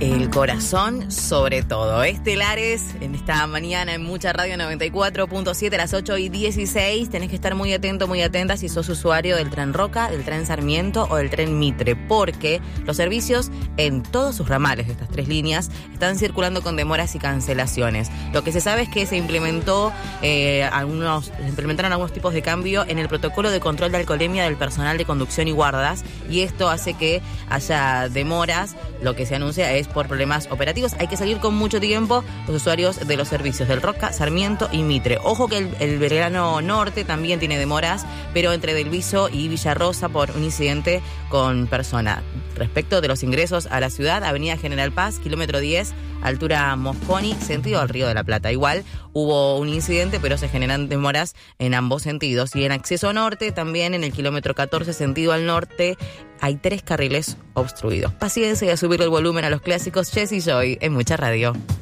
El corazón sobre todo. Estelares, en esta mañana en Mucha Radio 94.7 a las 8:16. Tenés que estar muy atento, muy atenta si sos usuario del tren Roca, del tren Sarmiento o del tren Mitre, porque los servicios en todos sus ramales de estas tres líneas están circulando con demoras y cancelaciones. Lo que se sabe es que se implementaron algunos tipos de cambio en el protocolo de control de alcoholemia del personal de conducción y guardas, y esto hace que haya demoras. Lo que se anuncia es por problemas operativos. Hay que salir con mucho tiempo los usuarios de los servicios del Roca, Sarmiento y Mitre. Ojo que el Belgrano Norte también tiene demoras, pero entre Delviso y Villarrosa por un incidente con persona. Respecto de los ingresos a la ciudad, Avenida General Paz, kilómetro 10, altura Mosconi, sentido al Río de la Plata. Igual hubo un incidente, pero se generan demoras en ambos sentidos. Y en acceso norte, también en el kilómetro 14, sentido al norte, hay 3 carriles obstruidos. Paciencia y a subir el volumen a los clásicos. Jessy Joy en Mucha Radio.